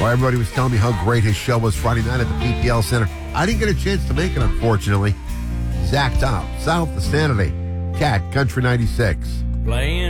Well, everybody was telling me how great his show was Friday night at the PPL Center. I didn't get a chance to make it, unfortunately. Zach Top, South of Sanity, Cat Country 96. Playing